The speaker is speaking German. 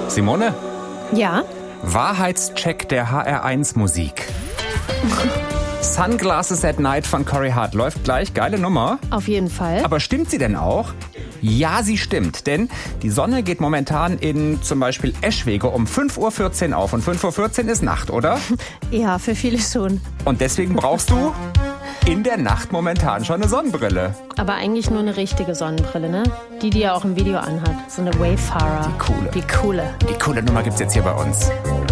Simone, Ja? Wahrheitscheck der HR1 Musik. Sunglasses at Night von Corey Hart läuft gleich, geile Nummer. Auf jeden Fall. Aber stimmt sie denn auch? Ja, sie stimmt, denn die Sonne geht momentan in zum Beispiel Eschwege um 5.14 Uhr auf und 5.14 Uhr ist Nacht, oder? Ja, für viele schon. Und deswegen brauchst du in der Nacht momentan schon eine Sonnenbrille. Aber eigentlich nur eine richtige Sonnenbrille, ne? Die er auch im Video anhat. So eine Wayfarer. Die coole. Die coole. Die coole Nummer gibt's jetzt hier bei uns.